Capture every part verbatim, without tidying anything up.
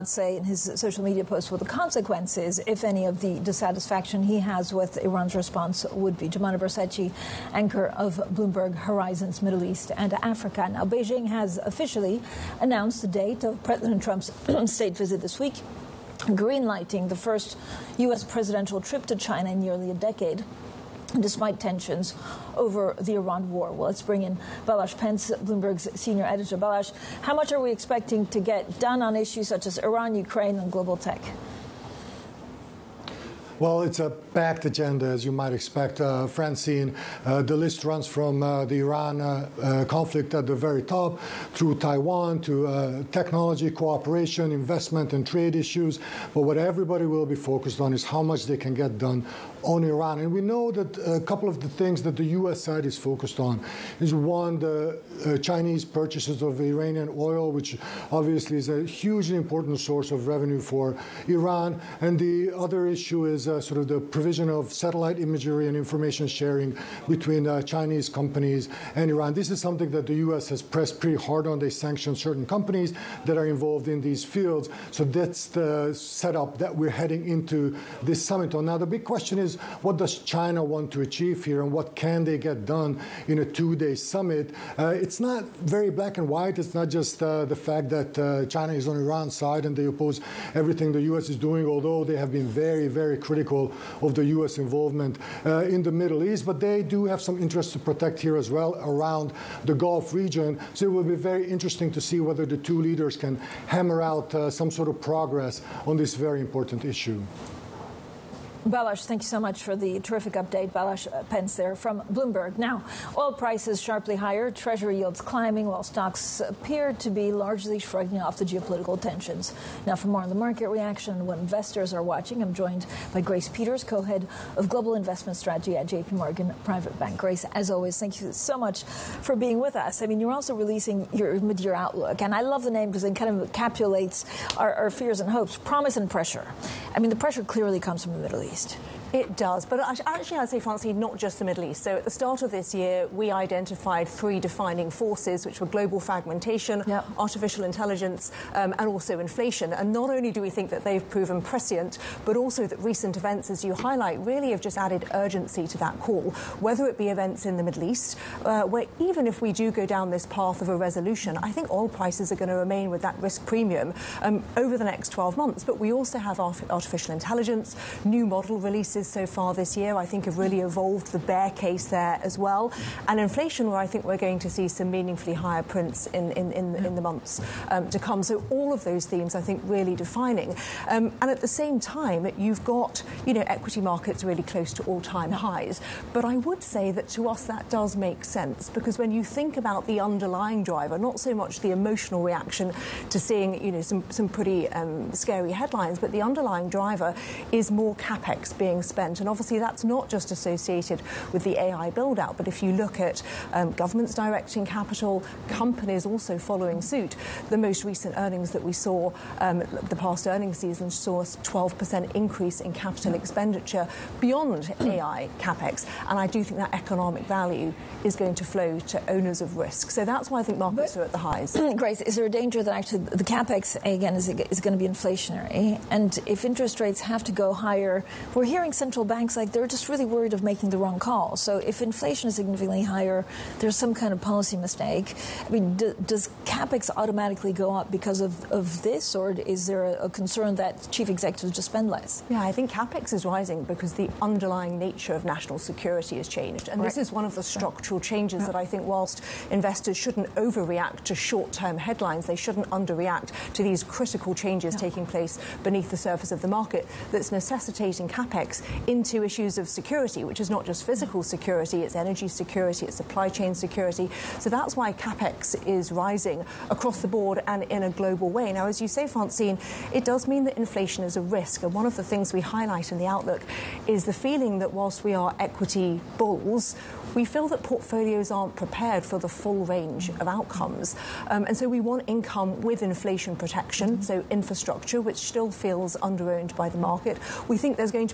say in his social media post what the consequences, if any, of the dissatisfaction he has with Iran's response would be. Joumanna Bercetche, anchor of Bloomberg Horizons Middle East and Africa. Now, Beijing has officially announced the date of President Trump's state visit this week, greenlighting the first U S presidential trip to China in nearly a decade, despite tensions over the Iran war. Well, let's bring in Balazs Pence, Bloomberg's senior editor. Balazs, how much are we expecting to get done on issues such as Iran, Ukraine, and global tech? Well, it's a packed agenda, as you might expect, uh, Francine. Uh, the list runs from uh, the Iran uh, uh, conflict at the very top, through Taiwan, to uh, technology cooperation, investment, and trade issues. But what everybody will be focused on is how much they can get done on Iran. And we know that a couple of the things that the U S side is focused on is, one, the uh, Chinese purchases of Iranian oil, which obviously is a hugely important source of revenue for Iran. And the other issue is uh, sort of the provision of satellite imagery and information sharing between uh, Chinese companies and Iran. This is something that the U S has pressed pretty hard on. They sanctioned certain companies that are involved in these fields. So that's the setup that we're heading into this summit on. Now, the big question is, what does China want to achieve here, and what can they get done in a two-day summit? Uh, it's not very black and white. It's not just uh, the fact that uh, China is on Iran's side and they oppose everything the U S is doing, although they have been very, very critical of the U S involvement uh, in the Middle East. But they do have some interest to protect here as well around the Gulf region. So it will be very interesting to see whether the two leaders can hammer out uh, some sort of progress on this very important issue. Balazs, thank you so much for the terrific update. Balazs Pence there from Bloomberg. Now, oil prices sharply higher, Treasury yields climbing, while stocks appear to be largely shrugging off the geopolitical tensions. Now, for more on the market reaction and what investors are watching, I'm joined by Grace Peters, co-head of Global Investment Strategy at J P Morgan Private Bank. Grace, as always, thank you so much for being with us. I mean, you're also releasing your mid-year outlook, and I love the name because it kind of encapsulates our, our fears and hopes, promise and pressure. I mean, the pressure clearly comes from the Middle East. It does, but actually I'd say, Francine, not just the Middle East. So at the start of this year, we identified three defining forces, which were global fragmentation, yep. artificial intelligence, um, and also inflation. And not only do we think that they've proven prescient, but also that recent events, as you highlight, really have just added urgency to that call, whether it be events in the Middle East, uh, where even if we do go down this path of a resolution, I think oil prices are going to remain with that risk premium um, over the next twelve months. But we also have artificial intelligence, new model releases so far this year, I think, have really evolved the bear case there as well. And inflation, where I think we're going to see some meaningfully higher prints in, in, in, in the months um, to come. So all of those themes, I think, really defining. Um, and at the same time, you've got, you know, equity markets really close to all-time highs. But I would say that to us that does make sense, because when you think about the underlying driver, not so much the emotional reaction to seeing, you know, some, some pretty um, scary headlines, but the underlying driver is more capex being spent. And obviously that's not just associated with the A I build-out, but if you look at um, governments directing capital, companies also following suit. The most recent earnings that we saw, um, the past earnings season, saw a twelve percent increase in capital expenditure beyond A I capex. And I do think that economic value is going to flow to owners of risk. So that's why I think markets but, are at the highs. Grace, is there a danger that actually the capex, again, is, is going to be inflationary? And if interest rates have to go higher, we're hearing central banks like they're just really worried of making the wrong call. So if inflation is significantly higher, there's some kind of policy mistake. I mean, do, does capex automatically go up because of, of this, or is there a, a concern that chief executives just spend less? Yeah, I think capex is rising because the underlying nature of national security has changed. And right. this is one of the structural changes right. that I think, whilst investors shouldn't overreact to short-term headlines, they shouldn't underreact to these critical changes yeah. taking place beneath the surface of the market that's necessitating capex into issues of security, which is not just physical security, it's energy security, it's supply chain security. So that's why capex is rising across the board and in a global way. Now, as you say, Francine, it does mean that inflation is a risk. And one of the things we highlight in the outlook is the feeling that whilst we are equity bulls, we feel that portfolios aren't prepared for the full range of outcomes. Um, and so we want income with inflation protection, so infrastructure, which still feels under-owned by the market. We think there's going to be volatility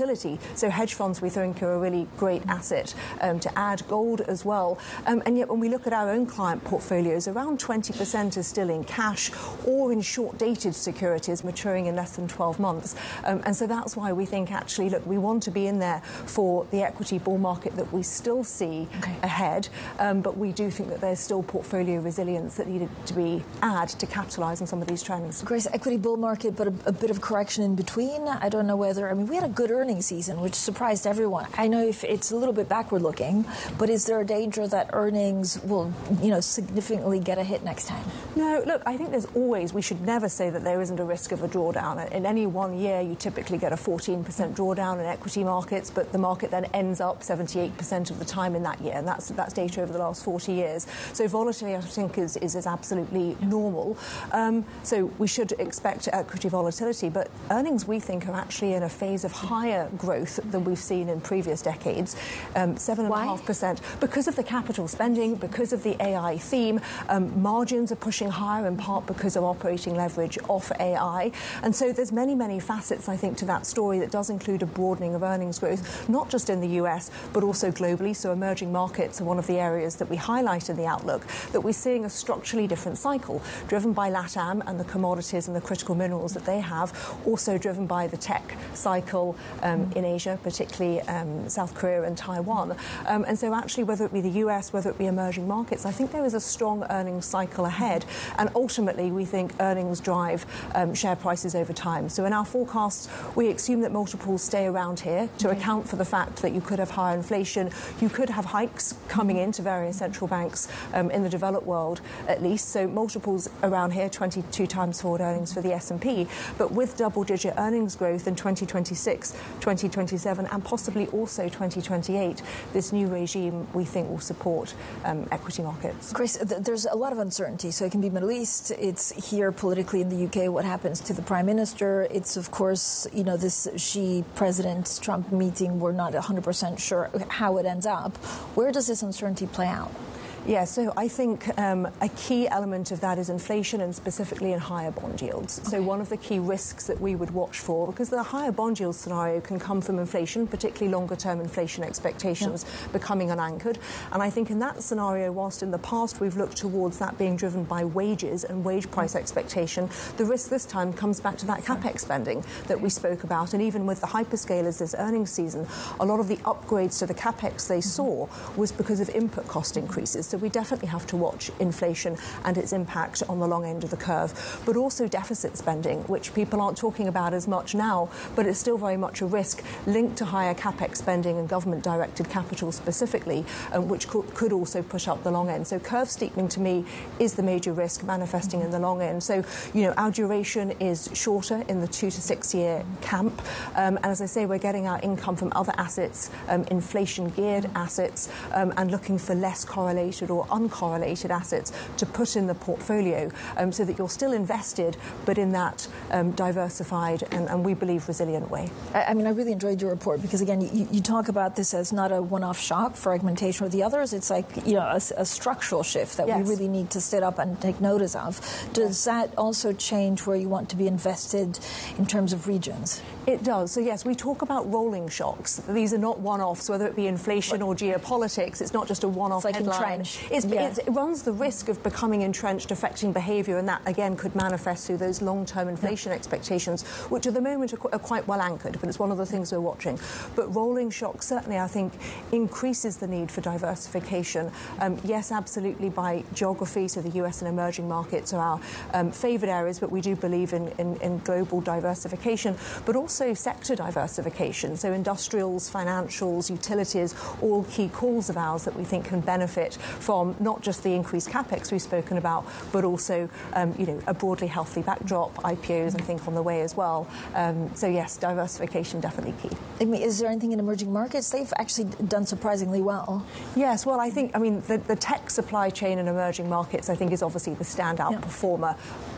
volatility. So hedge funds, we think, are a really great asset um, to add. Gold as well. Um, and yet when we look at our own client portfolios, around twenty percent is still in cash or in short-dated securities maturing in less than twelve months. Um, and so that's why we think, actually, look, we want to be in there for the equity bull market that we still see okay. ahead. Um, but we do think that there's still portfolio resilience that needed to be add to capitalise on some of these trends. Grace, equity bull market, but a, a bit of correction in between. I don't know whether, I mean, we had a good earnings season, which surprised everyone. I know if it's a little bit backward looking, but is there a danger that earnings will, you know, significantly get a hit next time? No, look, I think there's always, we should never say that there isn't a risk of a drawdown. In any one year, you typically get a fourteen percent drawdown in equity markets, but the market then ends up seventy-eight percent of the time in that year, and that's that's data over the last forty years. So volatility, I think, is, is, is absolutely normal. Um, so we should expect equity volatility, but earnings, we think, are actually in a phase of higher growth than we've seen in previous decades, um, seven point five percent, because of the capital spending, because of the A I theme. Um, margins are pushing higher in part because of operating leverage off A I. And so there's many, many facets, I think, to that story that does include a broadening of earnings growth, not just in the U S, but also globally. So emerging markets are one of the areas that we highlight in the outlook, that we're seeing a structurally different cycle, driven by LATAM and the commodities and the critical minerals that they have, also driven by the tech cycle um, in Asia, particularly um, South Korea and Taiwan. Um, and so actually, whether it be the U S, whether it be emerging markets, I think there is a strong earnings cycle ahead. And ultimately, we think earnings drive um, share prices over time. So in our forecasts, we assume that multiples stay around here to okay. account for the fact that you could have higher inflation, you could have hikes coming into various central banks um, in the developed world, at least. So multiples around here, twenty-two times forward earnings for the S and P, but with double-digit earnings growth in twenty twenty-six, twenty twenty-seven, and possibly also twenty twenty-eight, this new regime, we think, will support um, equity markets. Grace, th- there's a lot of uncertainty. So it can be Middle East, it's here politically in the U K, what happens to the Prime Minister. It's, of course, you know, this Xi President Trump meeting, we're not one hundred percent sure how it ends up. Where does this uncertainty play out? Yeah, so I think um, a key element of that is inflation, and specifically in higher bond yields. Okay. So one of the key risks that we would watch for, because the higher bond yield scenario can come from inflation, particularly longer-term inflation expectations yeah. becoming unanchored. And I think in that scenario, whilst in the past we've looked towards that being driven by wages and wage price expectation, the risk this time comes back to that capex spending that we spoke about. And even with the hyperscalers this earnings season, a lot of the upgrades to the capex they saw was because of input cost increases. So we definitely have to watch inflation and its impact on the long end of the curve, but also deficit spending, which people aren't talking about as much now, but it's still very much a risk linked to higher capex spending and government-directed capital specifically, um, which could, could also push up the long end. So curve steepening, to me, is the major risk manifesting in the long end. So, you know, our duration is shorter in the two to six year camp, um, and as I say, we're getting our income from other assets, um, inflation-geared assets, um, and looking for less correlated or uncorrelated assets to put in the portfolio, um, so that you're still invested, but in that um, diversified and, and we believe resilient way. I, I mean, I really enjoyed your report because, again, you, you talk about this as not a one-off shock, fragmentation with the others. It's like, you know, a, a structural shift that yes. we really need to sit up and take notice of. Does yes. that also change where you want to be invested in terms of regions? It does. So, yes, we talk about rolling shocks. These are not one-offs, whether it be inflation or geopolitics. It's not just a one-off it's like headline. Entrenched. It's, yeah. it's, it runs the risk of becoming entrenched, affecting behaviour, and that, again, could manifest through those long-term inflation yeah. expectations, which at the moment are, qu- are quite well anchored, but it's one of the things we're watching. But rolling shocks certainly, I think, increases the need for diversification. Um, yes, absolutely, by geography, so the U S and emerging markets are our um, favoured areas, but we do believe in, in, in global diversification, but also Also sector diversification, so industrials, financials, utilities, all key calls of ours that we think can benefit from not just the increased capex we've spoken about, but also um, you know, a broadly healthy backdrop, I P Os I think on the way as well. Um, so yes, diversification definitely key. I mean, is there anything in emerging markets? They've actually done surprisingly well. Yes, well I think, I mean, the, the tech supply chain in emerging markets I think is obviously the standout yeah. performer.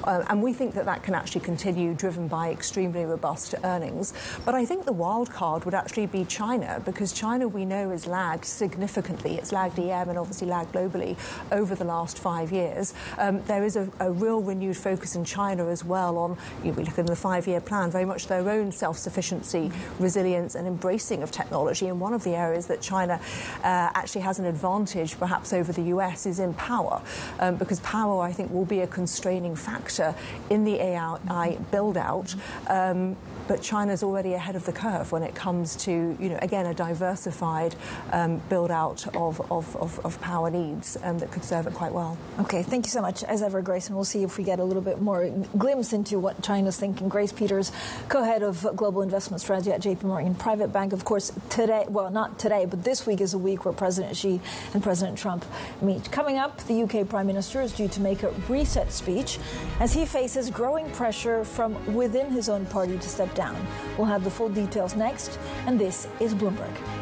Uh, and we think that that can actually continue, driven by extremely robust earnings. But I think the wild card would actually be China, because China, we know, has lagged significantly. It's lagged E M and obviously lagged globally over the last five years. Um, there is a, a real renewed focus in China as well on, you know, we look at the five-year plan, very much their own self-sufficiency, resilience and embracing of technology. And one of the areas that China uh, actually has an advantage perhaps over the U S is in power, um, because power, I think, will be a constraining factor in the A I build-out. Um, but China's already ahead of the curve when it comes to, you know, again, a diversified um, build-out of, of, of, of power needs um, that could serve it quite well. Okay, thank you so much. As ever, Grace, and we'll see if we get a little bit more glimpse into what China's thinking. Grace Peters, co-head of Global Investment Strategy at J P Morgan Private Bank. Of course, today, well, not today, but this week is a week where President Xi and President Trump meet. Coming up, the U K Prime Minister is due to make a reset speech as he faces growing pressure from within his own party to step down. We'll have the full details next, and this is Bloomberg.